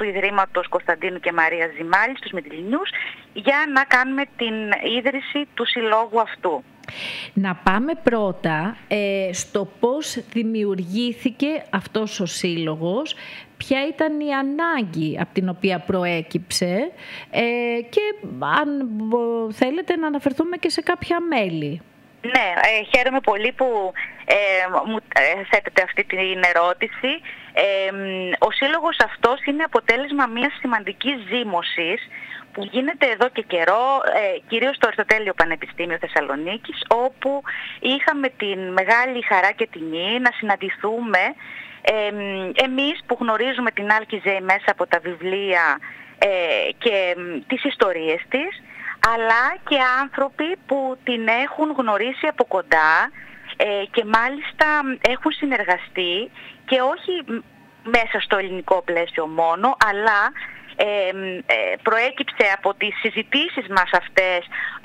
του Ιδρύματος Κωνσταντίνου και Μαρίας Ζημάλη στους Μυτιληνιούς για να κάνουμε την ίδρυση του συλλόγου αυτού. Να πάμε πρώτα στο πώς δημιουργήθηκε αυτός ο σύλλογος, ποια ήταν η ανάγκη από την οποία προέκυψε και αν θέλετε να αναφερθούμε και σε κάποια μέλη. Ναι, χαίρομαι πολύ που μου θέτετε αυτή την ερώτηση. Ο σύλλογος αυτός είναι αποτέλεσμα μιας σημαντικής ζήμωσης που γίνεται εδώ και καιρό, κυρίως στο Αριστοτέλειο Πανεπιστήμιο Θεσσαλονίκης, όπου είχαμε την μεγάλη χαρά και τιμή να συναντηθούμε εμείς που γνωρίζουμε την Άλκη Ζέη μέσα από τα βιβλία και τις ιστορίες της, αλλά και άνθρωποι που την έχουν γνωρίσει από κοντά και μάλιστα έχουν συνεργαστεί και όχι μέσα στο ελληνικό πλαίσιο μόνο, αλλά προέκυψε από τις συζητήσεις μας αυτές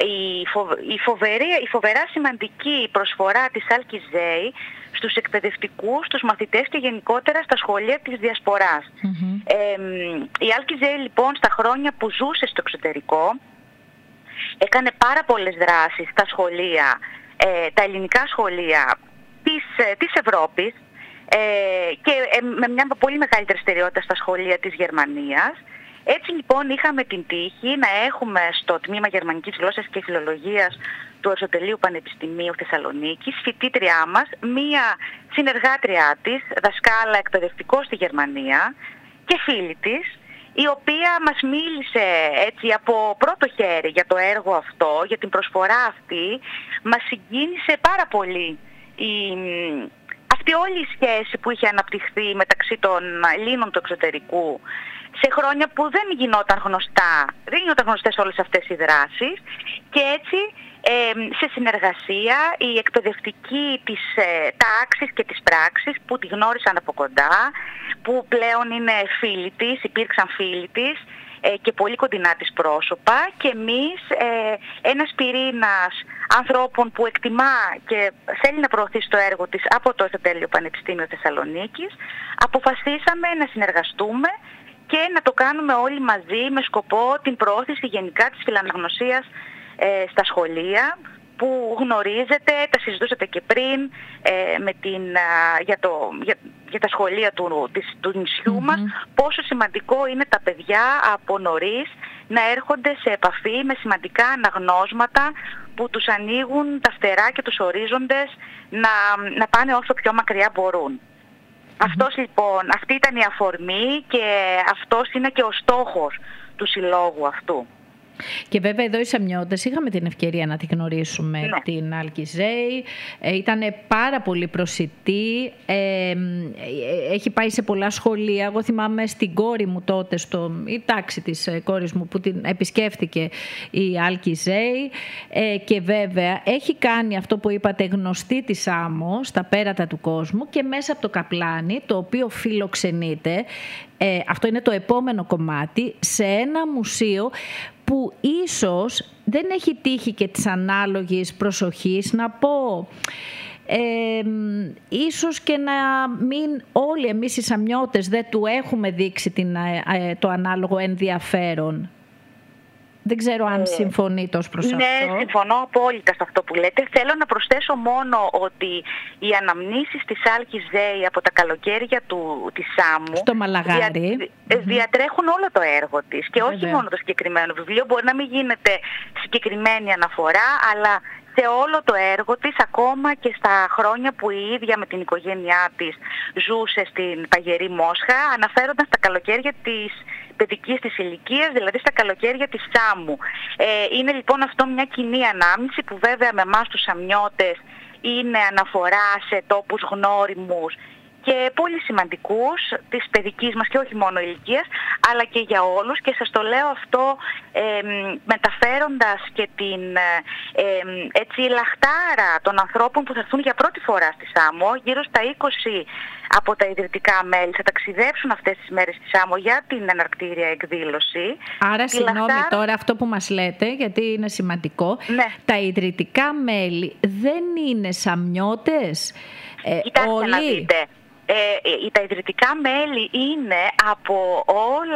η φοβερά σημαντική προσφορά της Άλκης Ζέη στους εκπαιδευτικούς, στους μαθητές και γενικότερα στα σχολεία της Διασποράς. Η Άλκη Ζέη λοιπόν στα χρόνια που ζούσε στο εξωτερικό έκανε πάρα πολλές δράσεις στα σχολεία, τα ελληνικά σχολεία της Ευρώπης και με μια πολύ μεγάλη δραστηριότητα στα σχολεία της Γερμανίας. Έτσι λοιπόν είχαμε την τύχη να έχουμε στο τμήμα Γερμανικής Γλώσσας και Φιλολογίας του Αριστοτελείου Πανεπιστημίου Θεσσαλονίκης φοιτήτριά μας, μία συνεργάτριά της, δασκάλα εκπαιδευτικό στη Γερμανία και φίλη της, η οποία μας μίλησε έτσι από πρώτο χέρι για το έργο αυτό, για την προσφορά αυτή. Μας συγκίνησε πάρα πολύ αυτή όλη η σχέση που είχε αναπτυχθεί μεταξύ των Ελλήνων του εξωτερικού σε χρόνια που δεν γινόταν γνωστές όλες αυτές οι δράσεις, και έτσι σε συνεργασία οι εκπαιδευτικοί της τάξης και της πράξης που τη γνώρισαν από κοντά, που πλέον είναι φίλοι της, υπήρξαν φίλοι της και πολύ κοντινά της πρόσωπα, και εμείς ένας πυρήνας ανθρώπων που εκτιμά και θέλει να προωθήσει το έργο της από το Αριστοτέλειο Πανεπιστήμιο Θεσσαλονίκης, αποφασίσαμε να συνεργαστούμε και να το κάνουμε όλοι μαζί με σκοπό την προώθηση γενικά της φιλαναγνωσίας στα σχολεία, που γνωρίζετε, τα συζητούσατε και πριν για τα σχολεία του νησιού μας, πόσο σημαντικό είναι τα παιδιά από νωρίς να έρχονται σε επαφή με σημαντικά αναγνώσματα που τους ανοίγουν τα φτερά και τους ορίζοντες να πάνε όσο πιο μακριά μπορούν. Αυτή ήταν η αφορμή και αυτός είναι και ο στόχος του συλλόγου αυτού. Και βέβαια εδώ οι Σαμιώτες είχαμε την ευκαιρία να τη γνωρίσουμε, ναι, την Άλκη Ζέη. Ήταν πάρα πολύ προσιτή, έχει πάει σε πολλά σχολεία. Εγώ θυμάμαι στην κόρη μου τότε, η τάξη της κόρης μου που την επισκέφθηκε η Άλκη Ζέη, και βέβαια έχει κάνει αυτό που είπατε, γνωστή τη Σάμο στα πέρατα του κόσμου και μέσα από το Καπλάνι, το οποίο φιλοξενείται, αυτό είναι το επόμενο κομμάτι, σε ένα μουσείο που ίσως δεν έχει τύχει και της ανάλογης προσοχής, να πω, ίσως και να μην όλοι εμείς οι Σαμιώτες δεν του έχουμε δείξει το ανάλογο ενδιαφέρον. Δεν ξέρω αν συμφωνείτε ως προς αυτό. Ναι, συμφωνώ απόλυτα σε αυτό που λέτε. Θέλω να προσθέσω μόνο ότι οι αναμνήσεις της Άλκης Ζέη από τα καλοκαίρια της Σάμου στο Μαλαγάρι διατρέχουν όλο το έργο της και όχι μόνο το συγκεκριμένο βιβλίο. Μπορεί να μην γίνεται συγκεκριμένη αναφορά, αλλά σε όλο το έργο της, ακόμα και στα χρόνια που η ίδια με την οικογένειά της ζούσε στην Παγερή Μόσχα, αναφέρονταν στα καλοκαίρια της παιδικής της ηλικίας, δηλαδή στα καλοκαίρια της Σάμου. Είναι λοιπόν αυτό μια κοινή ανάμνηση που βέβαια με εμάς τους Σαμιώτες είναι αναφορά σε τόπους γνώριμους και πολύ σημαντικούς της παιδικής μας και όχι μόνο ηλικίας, αλλά και για όλους, και σας το λέω αυτό μεταφέροντας και την έτσι λαχτάρα των ανθρώπων που θα έρθουν για πρώτη φορά στη Σάμο. Γύρω στα 20 από τα ιδρυτικά μέλη θα ταξιδέψουν αυτές τις μέρες στη Σάμο για την αναρκτήρια εκδήλωση. Άρα συγγνώμη τώρα αυτό που μας λέτε, γιατί είναι σημαντικό, ναι, τα ιδρυτικά μέλη δεν είναι Σαμιώτες? Κοιτάξτε να δείτε. Τα ιδρυτικά μέλη είναι από όλα